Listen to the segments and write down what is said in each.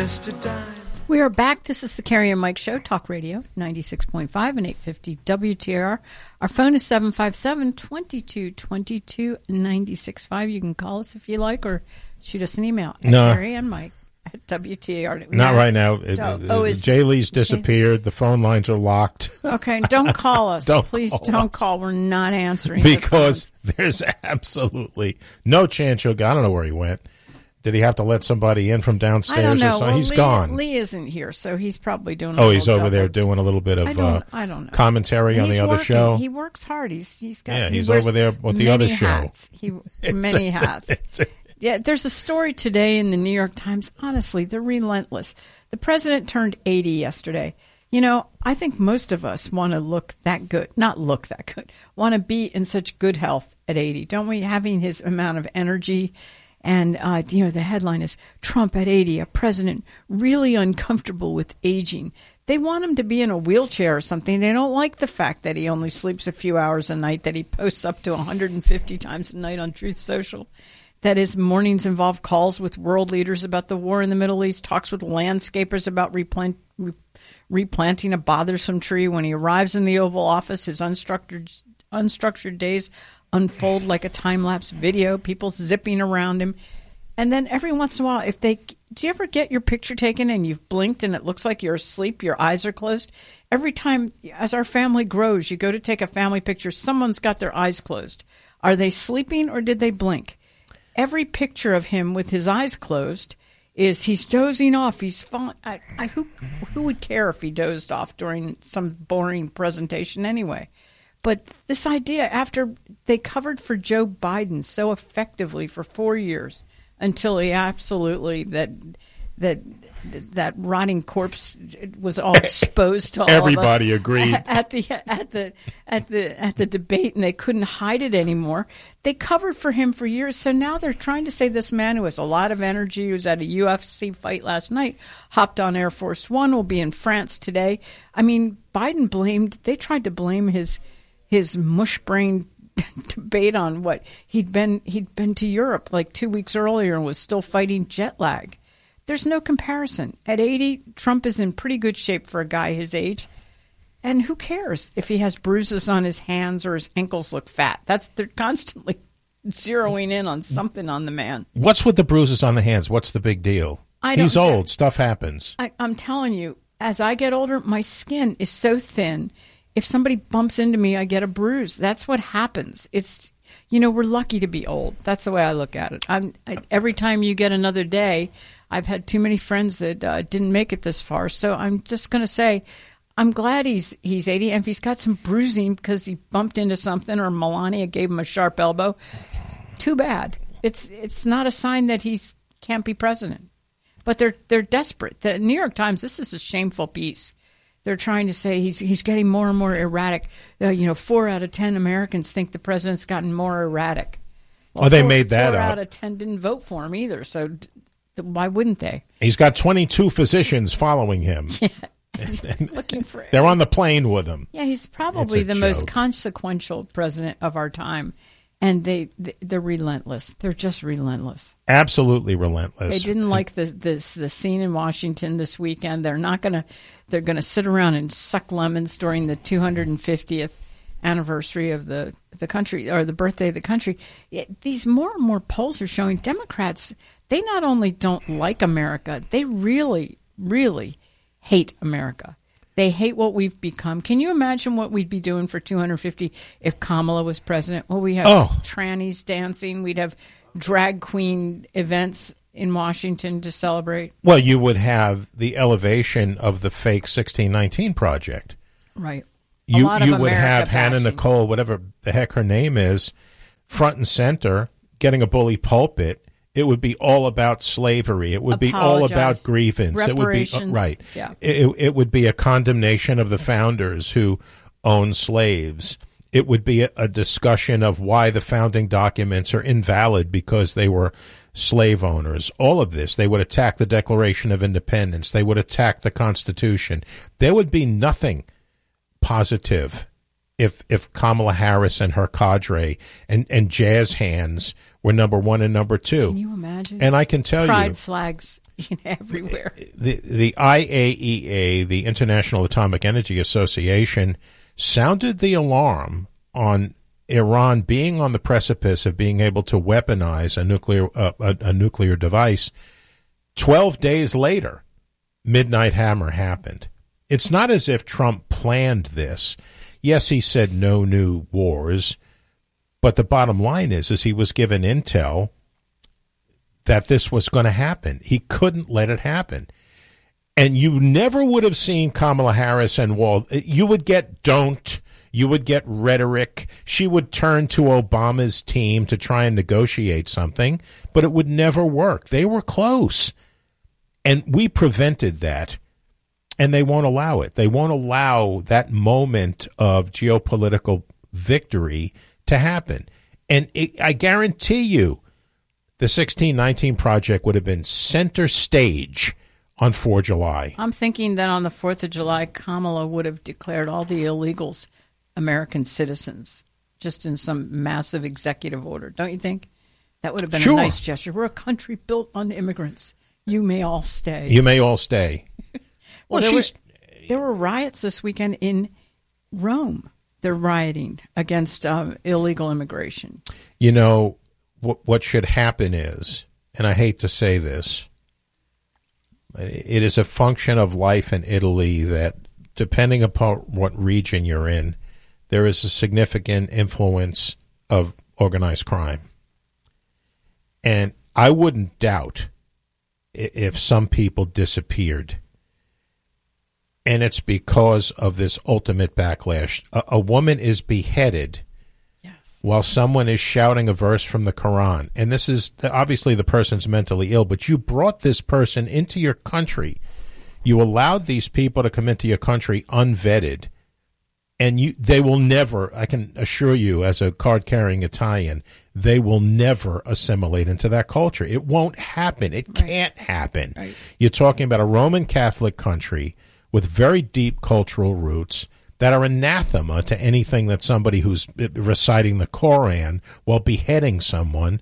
invested time. We are back. This is the Carrie and Mike Show, Talk Radio, 96.5 and 850 WTR. Our phone is 757-2222-965. You can call us if you like or shoot us an email at Carrie and Mike at WTR. Not right now. Jay Lee's disappeared. Okay. The phone lines are locked. Okay, don't call us. Please don't call. We're not answering. Because there's absolutely no chance you'll go. I don't know where he went. Did he have to let somebody in from downstairs? I don't know. Or something? He's gone. Lee isn't here, so he's probably doing. He's over there doing a little bit of I don't know. Commentary on the other show. He works hard. He's got. Yeah, he's over there with the other show. Many hats. Yeah, there's a story today in the New York Times. Honestly, they're relentless. The president turned 80 yesterday. You know, I think most of us want to look that good. Not look that good. Want to be in such good health at 80, don't we? Having his amount of energy. And, the headline is, Trump at 80, a president really uncomfortable with aging. They want him to be in a wheelchair or something. They don't like the fact that he only sleeps a few hours a night, that he posts up to 150 times a night on Truth Social, that his mornings involve calls with world leaders about the war in the Middle East, talks with landscapers about replanting a bothersome tree. When he arrives in the Oval Office, his unstructured days unfold like a time-lapse video, people zipping around him. And then every once in a while, do you ever get your picture taken and you've blinked and it looks like you're asleep, your eyes are closed? Every time, as our family grows, you go to take a family picture, someone's got their eyes closed. Are they sleeping or did they blink? Every picture of him with his eyes closed is he's dozing off. He's falling. Who would care if he dozed off during some boring presentation anyway? But this idea, after they covered for Joe Biden so effectively for 4 years, until he absolutely that rotting corpse was all exposed to all everybody of us agreed at the debate, and they couldn't hide it anymore. They covered for him for years, so now they're trying to say this man who has a lot of energy, who was at a UFC fight last night, hopped on Air Force One, will be in France today. I mean, they tried to blame his mush-brained debate on what he'd been to Europe like 2 weeks earlier and was still fighting jet lag. There's no comparison. At 80, Trump is in pretty good shape for a guy his age. And who cares if he has bruises on his hands or his ankles look fat? They're constantly zeroing in on something on the man. What's with the bruises on the hands? What's the big deal? He's old. Stuff happens. I'm telling you, as I get older, my skin is so thin. If somebody bumps into me, I get a bruise. That's what happens. It's, we're lucky to be old. That's the way I look at it. Every time you get another day, I've had too many friends that didn't make it this far. So I'm just going to say, I'm glad he's 80. And if he's got some bruising because he bumped into something or Melania gave him a sharp elbow, too bad. It's not a sign that he can't be president. But they're desperate. The New York Times, this is a shameful piece. They're trying to say he's getting more and more erratic. 4 out of 10 Americans think the president's gotten more erratic. Well, they made that 4 up. 4 out of 10 didn't vote for him either, so why wouldn't they? He's got 22 physicians following him. Yeah. Looking for They're on the plane with him. Yeah, he's probably the most consequential president of our time. And they're relentless. They're just relentless. Absolutely relentless. They didn't like the scene in Washington this weekend. They're gonna sit around and suck lemons during the 250th anniversary of the country, or the birthday of the country. These more and more polls are showing Democrats, they not only don't like America, they really, really hate America. They hate what we've become. Can you imagine what we'd be doing for 250 if Kamala was president? Well, we have trannies dancing. We'd have drag queen events in Washington to celebrate. Well, you would have the elevation of the fake 1619 Project. Right. You would have Hannah Nicole, whatever the heck her name is, front and center, getting a bully pulpit. It would be all about slavery. It would be all about grievance. It would be right. Yeah. It would be a condemnation of the founders who owned slaves. It would be a discussion of why the founding documents are invalid because they were slave owners. All of this. They would attack the Declaration of Independence. They would attack the Constitution. There would be nothing positive if Kamala Harris and her cadre and jazz hands were number 1 and number 2. Can you imagine? And I can tell Pride flags everywhere. The IAEA, the International Atomic Energy Association, sounded the alarm on Iran being on the precipice of being able to weaponize a nuclear device. 12 days later, Midnight Hammer happened. It's not as if Trump planned this. Yes, he said no new wars, but the bottom line is he was given intel that this was going to happen. He couldn't let it happen. And you never would have seen Kamala Harris and you would get you would get rhetoric. She would turn to Obama's team to try and negotiate something, but it would never work. They were close. And we prevented that, and they won't allow it. They won't allow that moment of geopolitical victory to happen. And I guarantee you the 1619 Project would have been center stage on 4 July. I'm thinking that on the 4th of July, Kamala would have declared all the illegals American citizens, just in some massive executive order. Don't you think? That would have been a nice gesture. We're a country built on immigrants. You may all stay. You may all stay. Well, there were riots this weekend in Rome. They're rioting against illegal immigration. You know, what should happen is, and I hate to say this, it is a function of life in Italy that, depending upon what region you're in, there is a significant influence of organized crime. And I wouldn't doubt if some people disappeared. And it's because of this ultimate backlash. A woman is beheaded while someone is shouting a verse from the Quran. And this is obviously the person's mentally ill, but you brought this person into your country. You allowed these people to come into your country unvetted. And they will never, I can assure you as a card-carrying Italian, they will never assimilate into that culture. It won't happen. It can't happen. Right. You're talking about a Roman Catholic country with very deep cultural roots that are anathema to anything that somebody who's reciting the Koran while beheading someone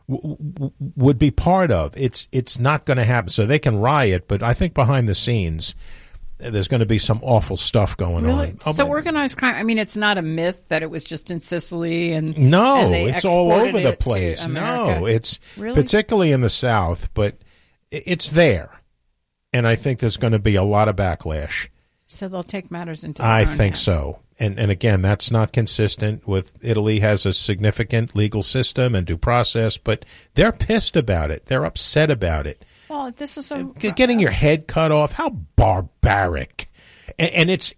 would be part of. It's not going to happen. So they can riot, but I think behind the scenes there's going to be some awful stuff going on. So organized crime, I mean, it's not a myth that it was just in Sicily and it's all over the place. No, it's particularly in the South, but it's there. And I think there's going to be a lot of backlash. So they'll take matters into their own hands. I think hands. so. And again, that's not consistent with Italy has a significant legal system and due process, but they're pissed about it. They're upset about it. Well, this is getting your head cut off. How barbaric! And it's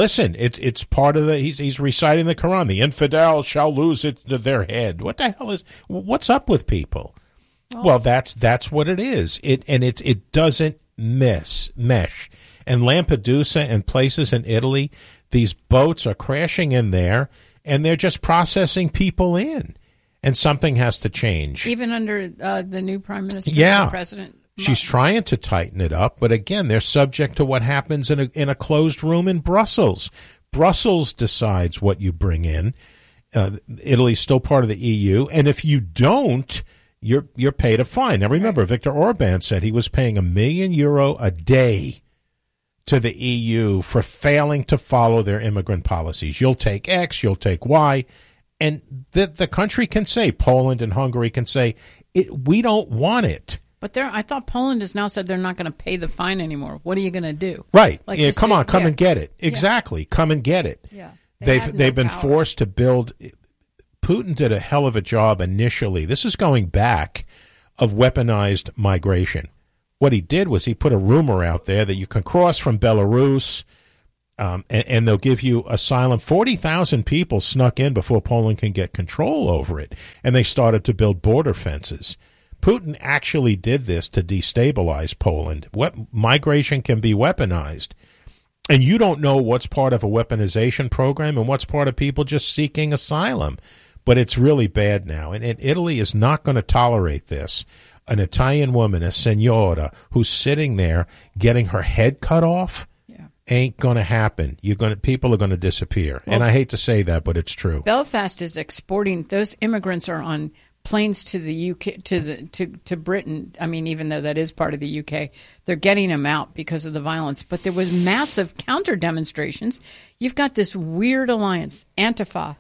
part of the. He's reciting the Quran. The infidel shall lose their head. What the hell what's up with people? Well, that's what it is. It doesn't mesh. And Lampedusa and places in Italy, these boats are crashing in there, and they're just processing people in. And something has to change. Even under the new prime minister, the president. She's trying to tighten it up, but again, they're subject to what happens in a closed room in Brussels. Brussels decides what you bring in. Italy's still part of the EU, and if you don't, you're paid a fine. Now, remember, Viktor Orban said he was paying €1 million a day to the EU for failing to follow their immigrant policies. You'll take X, you'll take Y, and the country can say, Poland and Hungary can say, we don't want it. But I thought Poland has now said they're not going to pay the fine anymore. What are you going to do? Right. Come and get it. Exactly. Come and get it. Yeah. They've been forced to build. Putin did a hell of a job initially. This is going back of weaponized migration. What he did was he put a rumor out there that you can cross from Belarus and they'll give you asylum. 40,000 people snuck in before Poland can get control over it. And they started to build border fences. Putin actually did this to destabilize Poland. Migration can be weaponized. And you don't know what's part of a weaponization program and what's part of people just seeking asylum. But it's really bad now. And Italy is not going to tolerate this. An Italian woman, a signora, who's sitting there getting her head cut off, ain't going to happen. People are going to disappear. Well, and I hate to say that, but it's true. Belfast is exporting. Those immigrants are on planes to the UK, to Britain. I mean, even though that is part of the UK, they're getting them out because of the violence. But there was massive counter demonstrations. You've got this weird alliance, Antifa,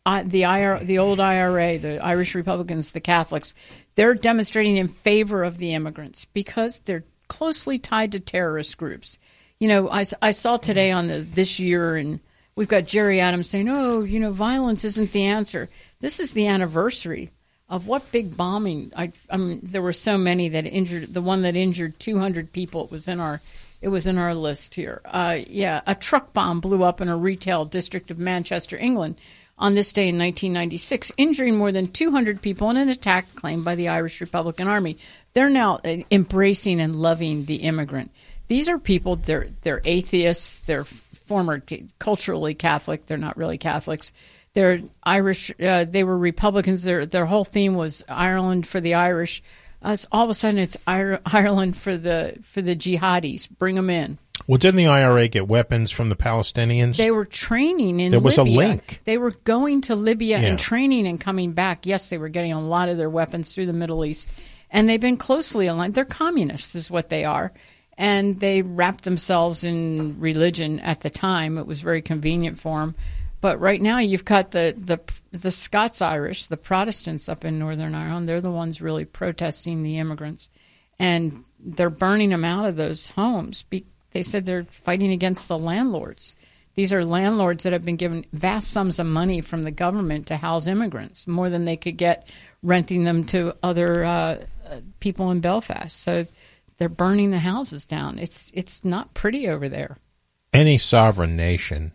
the old IRA, the Irish Republicans, the Catholics. They're demonstrating in favor of the immigrants because they're closely tied to terrorist groups. You know, I saw today on This Year, and we've got Jerry Adams saying, "Oh, you know, violence isn't the answer." This is the anniversary of what big bombing? I mean, there were so many that injured. The one that injured 200 people. It was in our list here. A truck bomb blew up in a retail district of Manchester, England, on this day in 1996, injuring more than 200 people in an attack claimed by the Irish Republican Army. They're now embracing and loving the immigrant. These are people. They're atheists. They're former culturally Catholic. They're not really Catholics. They're Irish. They were Republicans. Their whole theme was Ireland for the Irish. All of a sudden, it's Ireland for the jihadis. Bring them in. Well, didn't the IRA get weapons from the Palestinians? They were training in Libya. There was a link. They were going to Libya and training and coming back. Yes, they were getting a lot of their weapons through the Middle East. And they've been closely aligned. They're communists is what they are. And they wrapped themselves in religion at the time. It was very convenient for them. But right now you've got the Scots-Irish, the Protestants up in Northern Ireland. They're the ones really protesting the immigrants. And they're burning them out of those homes. They said they're fighting against the landlords. These are landlords that have been given vast sums of money from the government to house immigrants, more than they could get renting them to other people in Belfast. So they're burning the houses down. It's not pretty over there. Any sovereign nation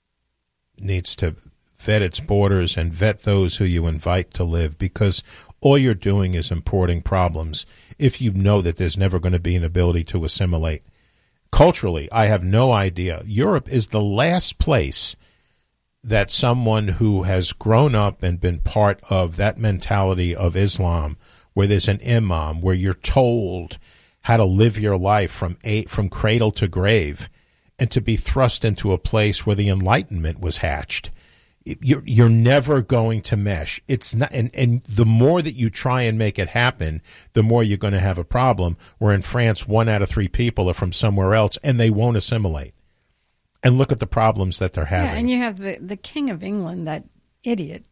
needs to vet its borders and vet those who you invite to live, because all you're doing is importing problems if you know that there's never going to be an ability to assimilate. Culturally, I have no idea. Europe is the last place that someone who has grown up and been part of that mentality of Islam, where there's an imam, where you're told how to live your life from cradle to grave, and to be thrust into a place where the Enlightenment was hatched. You're never going to mesh. It's not, and the more that you try and make it happen, the more you're going to have a problem. Where in France, 1 out of 3 people are from somewhere else, and they won't assimilate. And look at the problems that they're having. Yeah, and you have the King of England, that idiot.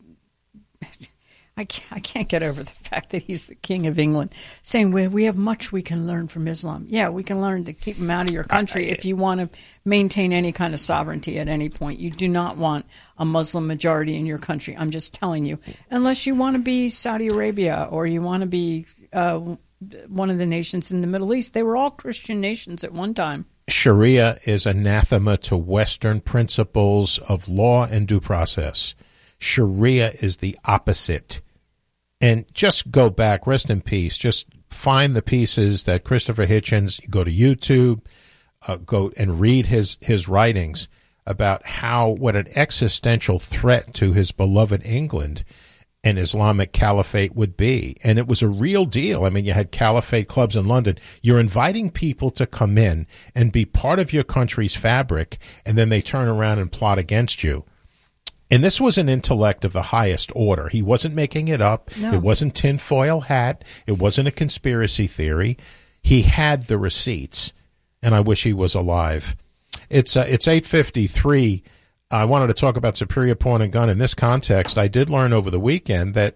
I can't get over the fact that he's the King of England, saying we have much we can learn from Islam. Yeah, we can learn to keep them out of your country if you want to maintain any kind of sovereignty at any point. You do not want a Muslim majority in your country. I'm just telling you. Unless you want to be Saudi Arabia or you want to be one of the nations in the Middle East. They were all Christian nations at one time. Sharia is anathema to Western principles of law and due process. Sharia is the opposite. And just go back, rest in peace, just find the pieces that Christopher Hitchens, go to YouTube, go and read his writings about what an existential threat to his beloved England an Islamic caliphate would be. And it was a real deal. I mean, you had caliphate clubs in London. You're inviting people to come in and be part of your country's fabric, and then they turn around and plot against you. And this was an intellect of the highest order. He wasn't making it up. No. It wasn't tinfoil hat. It wasn't a conspiracy theory. He had the receipts, and I wish he was alive. It's 8:53. I wanted to talk about Superior Pawn and Gun in this context. I did learn over the weekend that,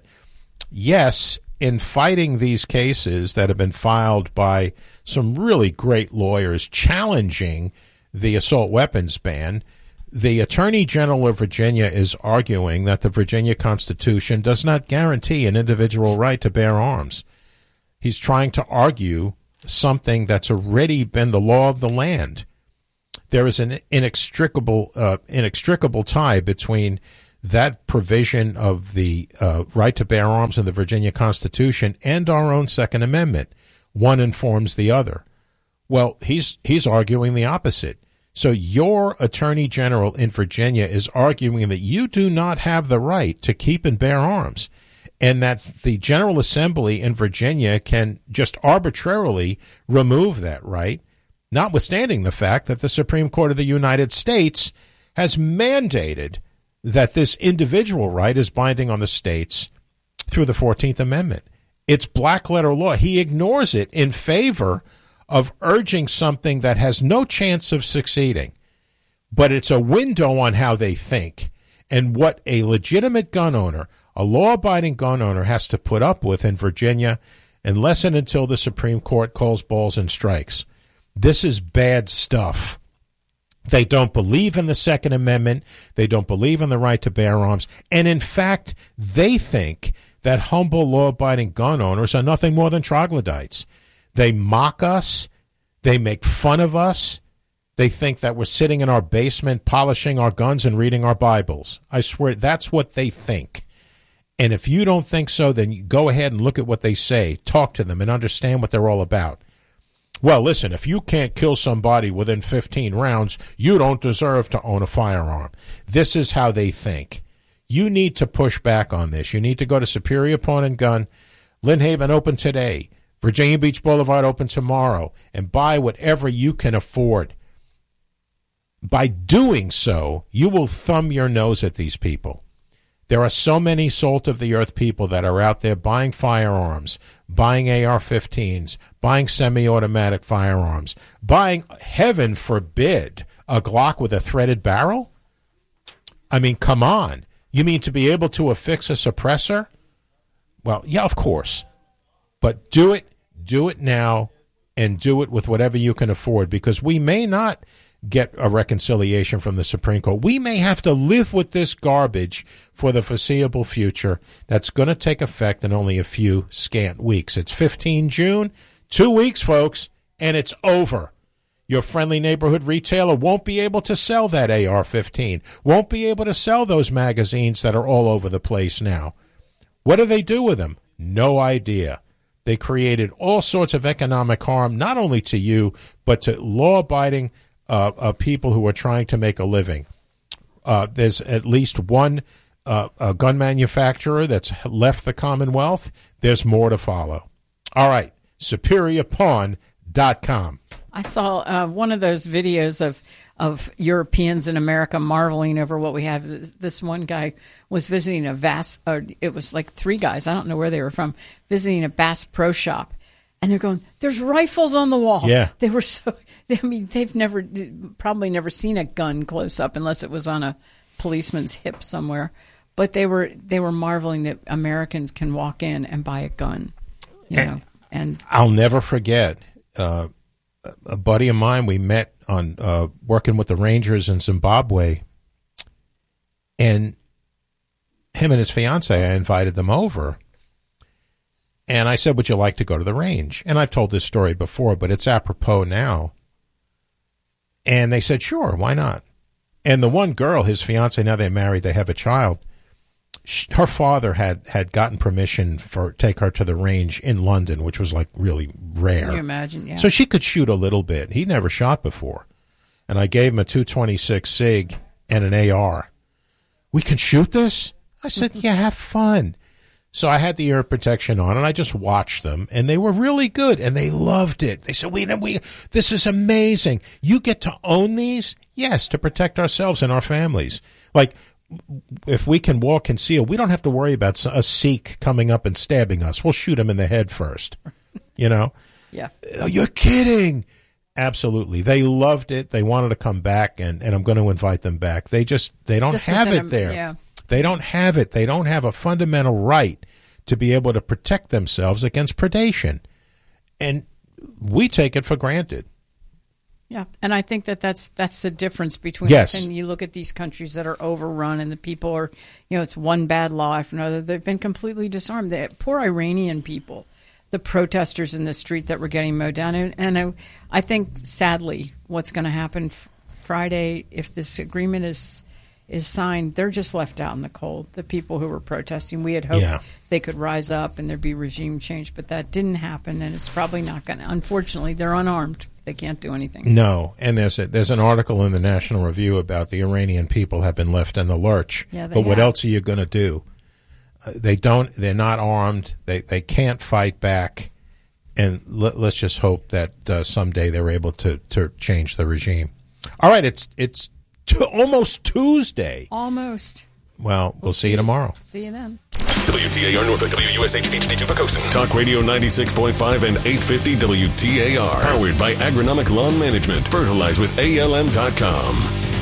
yes, in fighting these cases that have been filed by some really great lawyers challenging the assault weapons ban, the Attorney General of Virginia is arguing that the Virginia Constitution does not guarantee an individual right to bear arms. He's trying to argue something that's already been the law of the land. There is an inextricable tie between that provision of the right to bear arms in the Virginia Constitution and our own Second Amendment. One informs the other. Well, he's arguing the opposite. So your Attorney General in Virginia is arguing that you do not have the right to keep and bear arms, and that the General Assembly in Virginia can just arbitrarily remove that right, notwithstanding the fact that the Supreme Court of the United States has mandated that this individual right is binding on the states through the 14th Amendment. It's black letter law. He ignores it in favor of urging something that has no chance of succeeding. But it's a window on how they think and what a legitimate gun owner, a law-abiding gun owner, has to put up with in Virginia unless and until the Supreme Court calls balls and strikes. This is bad stuff. They don't believe in the Second Amendment. They don't believe in the right to bear arms. And in fact, they think that humble law-abiding gun owners are nothing more than troglodytes. They mock us. They make fun of us. They think that we're sitting in our basement polishing our guns and reading our Bibles. I swear, that's what they think. And if you don't think so, then you go ahead and look at what they say, talk to them, and understand what they're all about. Well, listen, if you can't kill somebody within 15 rounds, you don't deserve to own a firearm. This is how they think. You need to push back on this. You need to go to Superior Pawn and Gun. Lynn Haven open today. Virginia Beach Boulevard open tomorrow. And buy whatever you can afford. By doing so, you will thumb your nose at these people. There are so many salt-of-the-earth people that are out there buying firearms, buying AR-15s, buying semi-automatic firearms, buying, heaven forbid, a Glock with a threaded barrel? I mean, come on. You mean to be able to affix a suppressor? Well, yeah, of course. But do it now, and do it with whatever you can afford, because we may not get a reconciliation from the Supreme Court. We may have to live with this garbage for the foreseeable future. That's going to take effect in only a few scant weeks. It's 15 June, 2 weeks, folks, and it's over. Your friendly neighborhood retailer won't be able to sell that AR-15, won't be able to sell those magazines that are all over the place now. What do they do with them? No idea. They created all sorts of economic harm, not only to you, but to law-abiding people who are trying to make a living. There's at least one a gun manufacturer that's left the Commonwealth. There's more to follow. All right, SuperiorPawn.com. I saw one of those videos of Europeans in America marveling over what we have. This one guy was visiting it was like three guys, I don't know where they were from, visiting a Bass Pro Shop. And they're going, there's rifles on the wall. Yeah. They were so, I mean, they've probably never seen a gun close up unless it was on a policeman's hip somewhere. But they were marveling that Americans can walk in and buy a gun. You know. And I'll never forget a buddy of mine, we met on working with the Rangers in Zimbabwe, and him and his fiance, I invited them over, and I said, would you like to go to the range? And I've told this story before, but it's apropos now. And they said, sure, why not? And the one girl, his fiance, now they're married, they have a child, her father had gotten permission for take her to the range in London, which was like really rare. Can you imagine? Yeah. So she could shoot a little bit. He'd never shot before. And I gave him a .226 SIG and an AR. We can shoot this? I said, yeah, have fun. So I had the ear protection on, and I just watched them, and they were really good, and they loved it. They said, this is amazing. You get to own these? Yes, to protect ourselves and our families. Like, if we can walk concealed, we don't have to worry about a Sikh coming up and stabbing us. We'll shoot him in the head first, you know? Yeah. Oh, you're kidding. Absolutely. They loved it. They wanted to come back, and I'm going to invite them back. They don't have it there. Yeah. They don't have it. They don't have a fundamental right to be able to protect themselves against predation. And we take it for granted. Yeah, and I think that's the difference between yes. us and you look at these countries that are overrun and the people are, it's one bad law after another. They've been completely disarmed. The poor Iranian people, the protesters in the street that were getting mowed down. And I think, sadly, what's going to happen Friday, if this agreement is signed, they're just left out in the cold. The people who were protesting, we had hoped they could rise up and there'd be regime change, but that didn't happen, and it's probably not going to. Unfortunately, they're unarmed. They can't do anything. No, and there's an article in the National Review about the Iranian people have been left in the lurch. Yeah, but what else are you going to do? They're not armed. They can't fight back, and let's just hope that someday they're able to change the regime. All right, it's almost Tuesday. Almost. Well, we'll see you tomorrow. See you then. WTAR Norfolk, WUSH HD2 Pocosin. Talk Radio 96.5 and 850 WTAR. Powered by Agronomic Lawn Management. Fertilize with ALM.com.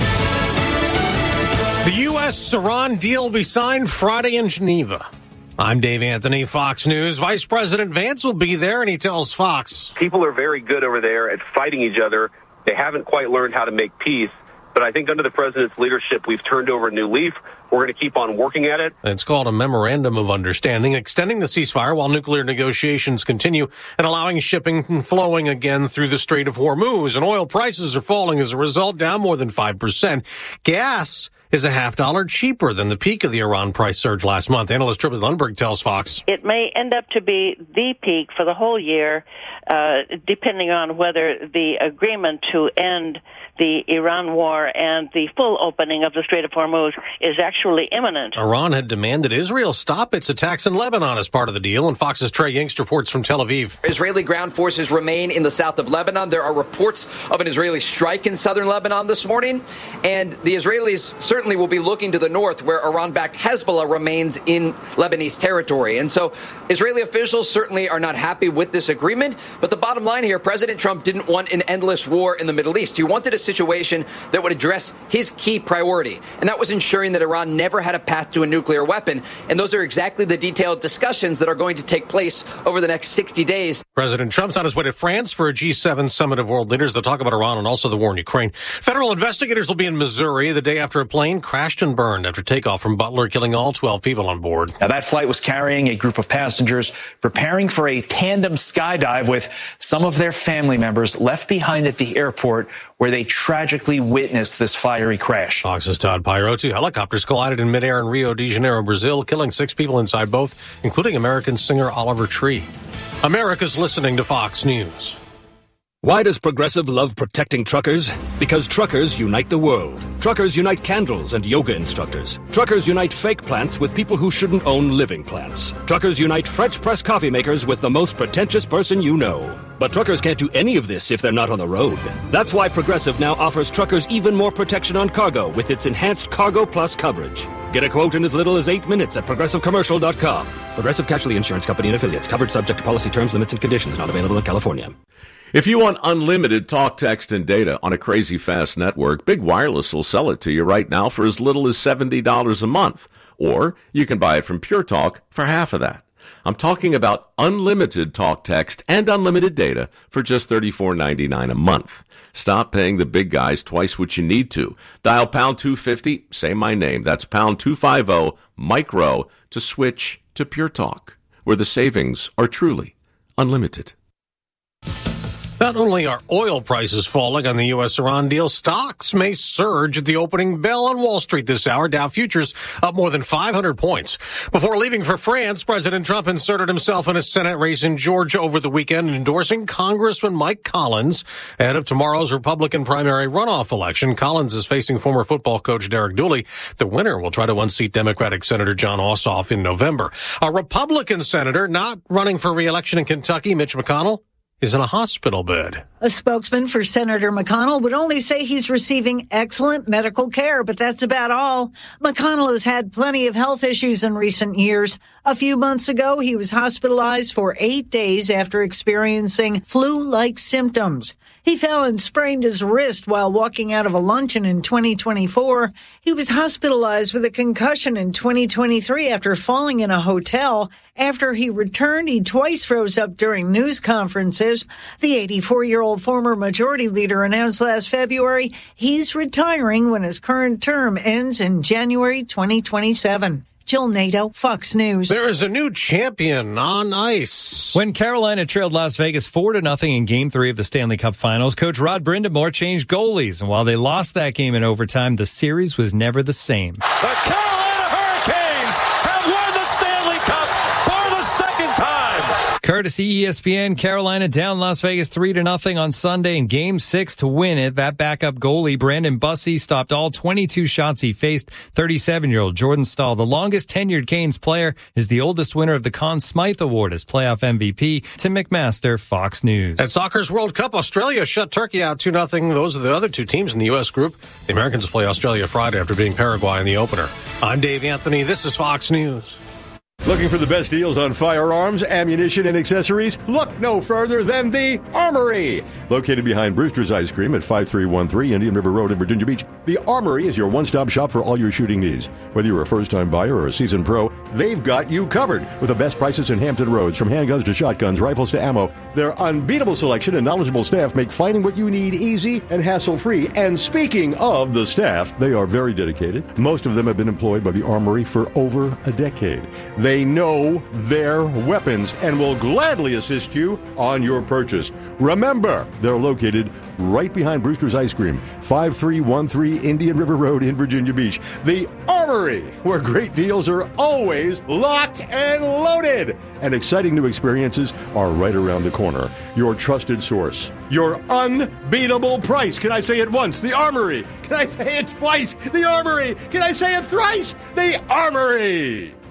The U.S.-Iran deal will be signed Friday in Geneva. I'm Dave Anthony, Fox News. Vice President Vance will be there, and he tells Fox. People are very good over there at fighting each other. They haven't quite learned how to make peace. But I think under the president's leadership, we've turned over a new leaf. We're going to keep on working at it. It's called a Memorandum of Understanding, extending the ceasefire while nuclear negotiations continue and allowing shipping and flowing again through the Strait of Hormuz. And oil prices are falling as a result, down more than 5%. Gas is $0.50 cheaper than the peak of the Iran price surge last month. Analyst Trippett Lundberg tells Fox. It may end up to be the peak for the whole year, depending on whether the agreement to end the Iran war and the full opening of the Strait of Hormuz is actually imminent. Iran had demanded Israel stop its attacks in Lebanon as part of the deal, and Fox's Trey Yingst reports from Tel Aviv. Israeli ground forces remain in the south of Lebanon. There are reports of an Israeli strike in southern Lebanon this morning, and the Israelis certainly will be looking to the north, where Iran-backed Hezbollah remains in Lebanese territory. And so Israeli officials certainly are not happy with this agreement, but the bottom line here, President Trump didn't want an endless war in the Middle East. He wanted a situation that would address his key priority, and that was ensuring that Iran never had a path to a nuclear weapon. And those are exactly the detailed discussions that are going to take place over the next 60 days. President Trump's on his way to France for a G7 summit of world leaders. They'll talk about Iran and also the war in Ukraine. Federal investigators will be in Missouri the day after a plane crashed and burned after takeoff from Butler, killing all 12 people on board. Now, that flight was carrying a group of passengers preparing for a tandem skydive with some of their family members left behind at the airport, where they tragically witnessed this fiery crash. Fox's Todd Pyro. Two helicopters collided in midair in Rio de Janeiro, Brazil, killing 6 people inside both, including American singer Oliver Tree. America's listening to Fox News. Why does Progressive love protecting truckers? Because truckers unite the world. Truckers unite candles and yoga instructors. Truckers unite fake plants with people who shouldn't own living plants. Truckers unite French press coffee makers with the most pretentious person you know. But truckers can't do any of this if they're not on the road. That's why Progressive now offers truckers even more protection on cargo with its enhanced Cargo Plus coverage. Get a quote in as little as 8 minutes at ProgressiveCommercial.com. Progressive Casualty Insurance Company and Affiliates. Coverage subject to policy terms, limits, and conditions. Not available in California. If you want unlimited talk, text, and data on a crazy fast network, Big Wireless will sell it to you right now for as little as $70 a month. Or you can buy it from Pure Talk for half of that. I'm talking about unlimited talk, text, and unlimited data for just $34.99 a month. Stop paying the big guys twice what you need to. Dial pound 250, say my name. That's pound 250, micro, to switch to Pure Talk, where the savings are truly unlimited. Not only are oil prices falling on the U.S.-Iran deal, stocks may surge at the opening bell on Wall Street this hour. Dow futures up more than 500 points. Before leaving for France, President Trump inserted himself in a Senate race in Georgia over the weekend, endorsing Congressman Mike Collins ahead of tomorrow's Republican primary runoff election. Collins is facing former football coach Derek Dooley. The winner will try to unseat Democratic Senator John Ossoff in November. A Republican senator not running for re-election in Kentucky, Mitch McConnell, is in a hospital bed. A spokesman for Senator McConnell would only say he's receiving excellent medical care, but that's about all. McConnell has had plenty of health issues in recent years. A few months ago, he was hospitalized for 8 days after experiencing flu-like symptoms. He fell and sprained his wrist while walking out of a luncheon in 2024. He was hospitalized with a concussion in 2023 after falling in a hotel. After he returned, he twice froze up during news conferences. The 84-year-old former majority leader announced last February he's retiring when his current term ends in January 2027. Jill Nato, Fox News. There is a new champion on ice. When Carolina trailed Las Vegas 4-0 in Game 3 of the Stanley Cup Finals, Coach Rod Brindamore changed goalies. And while they lost that game in overtime, the series was never the same. The Carolina Hurricanes have won the Stanley Cup for the second time. Curtis courtesy ESPN. Carolina down Las Vegas 3-0 on Sunday in Game 6 to win it. That backup goalie, Brandon Bussey, stopped all 22 shots he faced. 37-year-old Jordan Staal, the longest tenured Canes player, is the oldest winner of the Conn Smythe Award as playoff MVP. Tim McMaster, Fox News. At Soccer's World Cup, Australia shut Turkey out 2-0. Those are the other two teams in the U.S. group. The Americans play Australia Friday after beating Paraguay in the opener. I'm Dave Anthony. This is Fox News. Looking for the best deals on firearms, ammunition, and accessories? Look no further than the Armory. Located behind Brewster's Ice Cream at 5313 Indian River Road in Virginia Beach, the Armory is your one-stop shop for all your shooting needs. Whether you're a first-time buyer or a seasoned pro, they've got you covered with the best prices in Hampton Roads. From handguns to shotguns, rifles to ammo, their unbeatable selection and knowledgeable staff make finding what you need easy and hassle-free. And speaking of the staff, they are very dedicated. Most of them have been employed by the Armory for over a decade. They know their weapons and will gladly assist you on your purchase. Remember, they're located right behind Brewster's Ice Cream, 5313 Indian River Road in Virginia Beach. The Armory, where great deals are always locked and loaded. And exciting new experiences are right around the corner. Your trusted source. Your unbeatable price. Can I say it once? The Armory. Can I say it twice? The Armory. Can I say it thrice? The Armory.